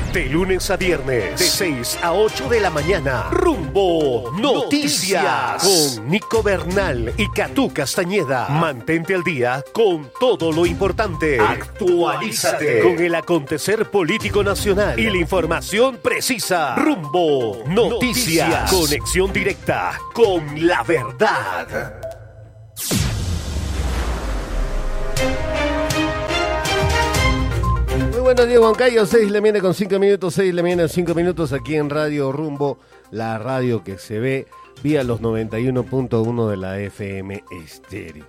De lunes a viernes, de 6 a 8 de la mañana, Rumbo Noticias, con Nico Bernal y Catú Castañeda. Mantente al día con todo lo importante. Actualízate con el acontecer político nacional y la información precisa. Rumbo Noticias, conexión directa con la verdad. Muy buenos días, Huancayo. 6 de la mañana con 5 minutos, 6 de la mañana 5 minutos aquí en Radio Rumbo, la radio que se ve vía los 91.1 de la FM Estéreo.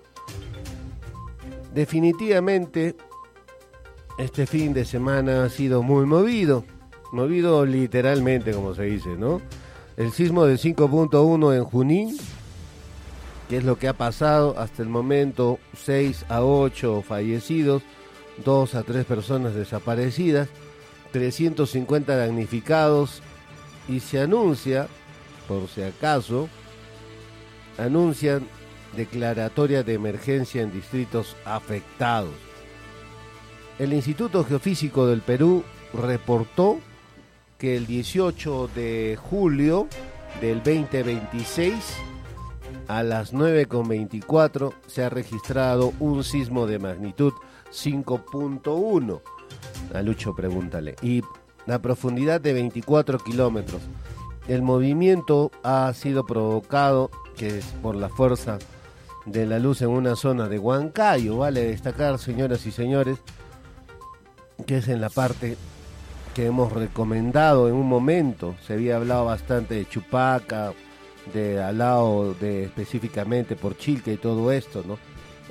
Definitivamente, este fin de semana ha sido muy movido literalmente, como se dice, ¿no? El sismo de 5.1 en Junín, que es lo que ha pasado hasta el momento, 6 a 8 fallecidos, 2 a 3 personas desaparecidas, 350 damnificados, y se anuncia, por si acaso, anuncian declaratoria de emergencia en distritos afectados. El Instituto Geofísico del Perú reportó que el 18 de julio del 2026 a las 9:24 se ha registrado un sismo de magnitud 5.1. A Lucho pregúntale. Y la profundidad de 24 kilómetros. El movimiento ha sido provocado, que es por la fuerza de la luz en una zona de Huancayo. Vale destacar, señoras y señores, que es en la parte que hemos recomendado en un momento. Se había hablado bastante de Chupaca, de al lado de específicamente por Chilca y todo esto, ¿no?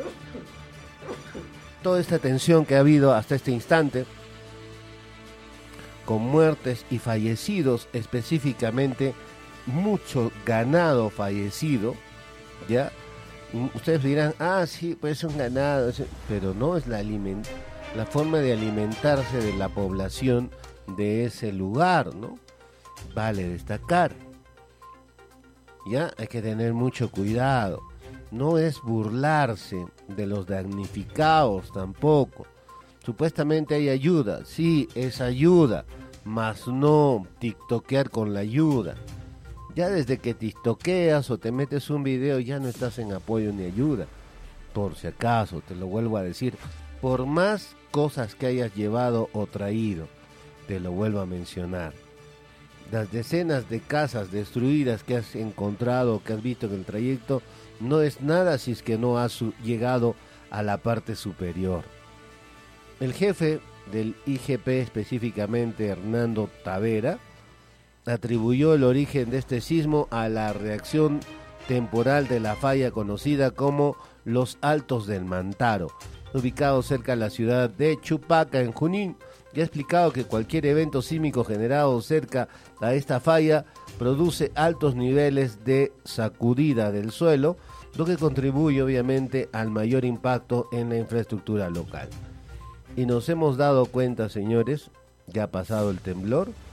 Toda esta tensión que ha habido hasta este instante, con muertes y fallecidos, específicamente mucho ganado fallecido, ¿ya? Ustedes dirán, sí, pues es un ganado, pero no es la forma de alimentarse de la población de ese lugar, ¿no? Vale destacar, ya hay que tener mucho cuidado. No es burlarse de los damnificados tampoco. Supuestamente hay ayuda, sí, es ayuda, mas no tiktokear con la ayuda. Ya desde que tiktokeas o te metes un video ya no estás en apoyo ni ayuda. Por si acaso, te lo vuelvo a decir, por más cosas que hayas llevado o traído, te lo vuelvo a mencionar. Las decenas de casas destruidas que has encontrado, que has visto en el trayecto, no es nada si es que no has llegado a la parte superior. El jefe del IGP, específicamente Hernando Tavera, atribuyó el origen de este sismo a la reacción temporal de la falla conocida como los Altos del Mantaro, ubicado cerca de la ciudad de Chupaca, en Junín. Ya ha explicado que cualquier evento sísmico generado cerca a esta falla produce altos niveles de sacudida del suelo, lo que contribuye obviamente al mayor impacto en la infraestructura local. Y nos hemos dado cuenta, señores, ya ha pasado el temblor,